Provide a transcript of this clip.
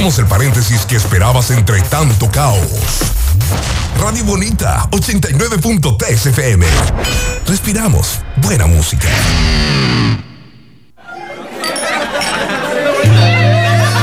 Somos el paréntesis que esperabas entre tanto caos. Radio Bonita 89.3 FM. Respiramos buena música.